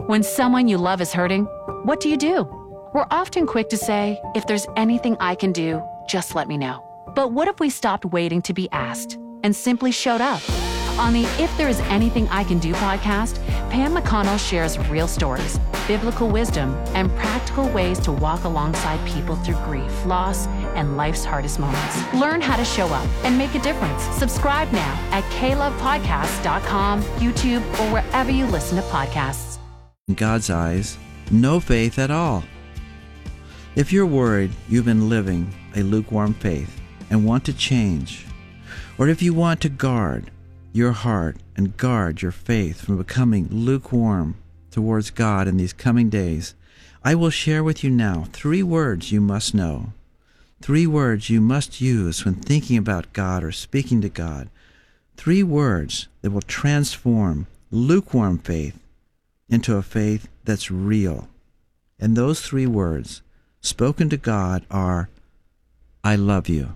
When someone you love is hurting, what do? We're often quick to say, if there's anything I can do, just let me know. But what if we stopped waiting to be asked and simply showed up? On the If There Is Anything I Can Do podcast, Pam McConnell shares real stories, biblical wisdom, and practical ways to walk alongside people through grief, loss, and life's hardest moments. Learn how to show up and make a difference. Subscribe now at klovepodcast.com, YouTube, or wherever you listen to podcasts. In God's eyes, no faith at all. If you're worried you've been living a lukewarm faith and want to change, or if you want to guard your heart and guard your faith from becoming lukewarm towards God in these coming days, I will share with you now 3 words you must know. 3 words you must use when thinking about God or speaking to God. 3 words that will transform lukewarm faith into a faith that's real. And those 3 words spoken to God are, I love you.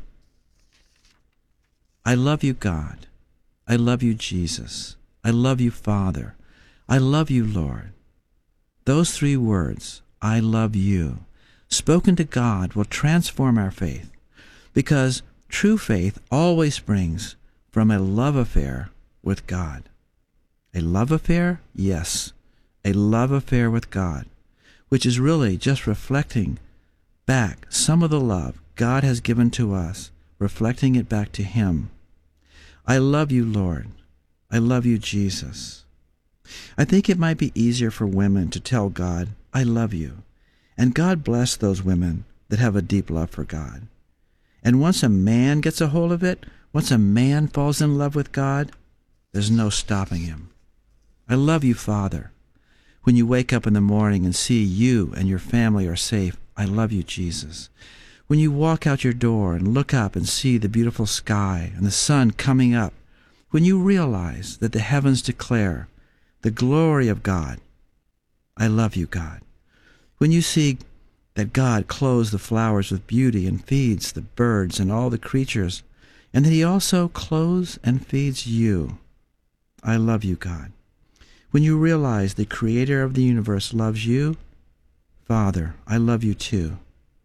I love you, God. I love you, Jesus. I love you, Father. I love you, Lord. Those 3 words, I love you, spoken to God, will transform our faith, because true faith always springs from a love affair with God. A love affair? Yes, a love affair with God, which is really just reflecting back some of the love God has given to us, reflecting it back to Him. I love you, Lord. I love you, Jesus. I think it might be easier for women to tell God, I love you. And God bless those women that have a deep love for God. And once a man gets a hold of it, once a man falls in love with God, there's no stopping him. I love you, Father. When you wake up in the morning and see you and your family are safe, I love you, Jesus. When you walk out your door and look up and see the beautiful sky and the sun coming up, when you realize that the heavens declare the glory of God, I love you, God. When you see that God clothes the flowers with beauty and feeds the birds and all the creatures, and that He also clothes and feeds you, I love you, God. When you realize the Creator of the universe loves you, Father, I love you too.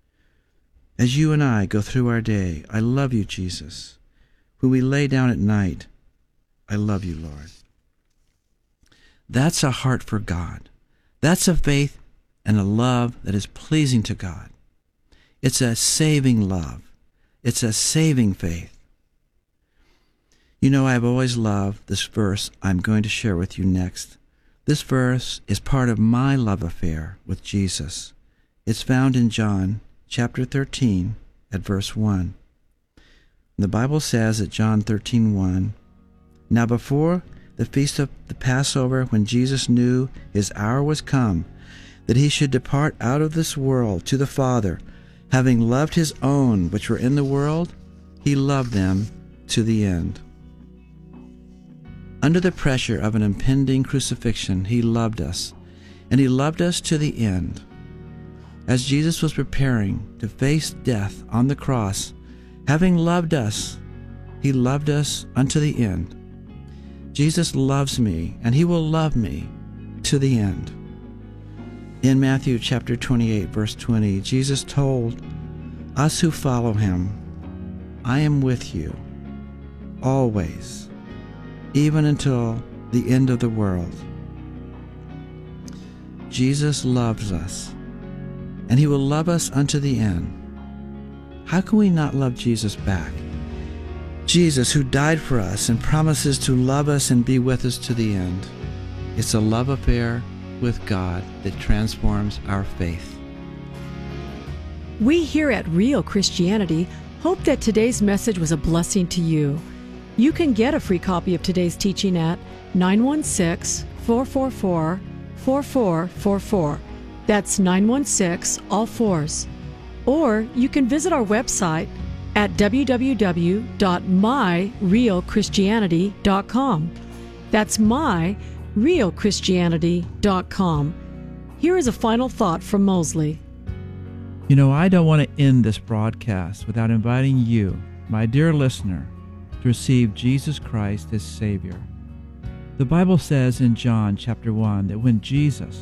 As you and I go through our day, I love you, Jesus. When we lay down at night, I love you, Lord. That's a heart for God. That's a faith and a love that is pleasing to God. It's a saving love. It's a saving faith. You know, I've always loved this verse I'm going to share with you next. This verse is part of my love affair with Jesus. It's found in John chapter 13 at verse 1. The Bible says at John 13:1, Now before the feast of the Passover, when Jesus knew His hour was come, that He should depart out of this world to the Father, having loved His own which were in the world, He loved them to the end. Under the pressure of an impending crucifixion, He loved us, and He loved us to the end. As Jesus was preparing to face death on the cross, having loved us, He loved us unto the end. Jesus loves me, and He will love me to the end. In Matthew chapter 28, verse 20, Jesus told us who follow Him, I am with you always, even until the end of the world. Jesus loves us, and He will love us unto the end. How can we not love Jesus back? Jesus, who died for us and promises to love us and be with us to the end. It's a love affair with God that transforms our faith. We here at Real Christianity hope that today's message was a blessing to you. You can get a free copy of today's teaching at 916-444-4444. That's 916, all fours. Or you can visit our website at www.myrealchristianity.com. That's myrealchristianity.com. Here is a final thought from Mosley. You know, I don't want to end this broadcast without inviting you, my dear listener, to receive Jesus Christ as Savior. The Bible says in John chapter 1 that when Jesus